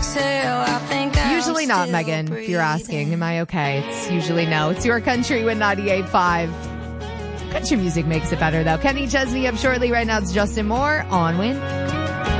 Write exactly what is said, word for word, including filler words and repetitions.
exhale, I think I'm Usually not, still Megan, if you're asking. breathing. Am I okay? It's usually no. It's your country with ninety-eight point five. Country music makes it better, though. Kenny Chesney up shortly. Right now, it's Justin Moore on Win.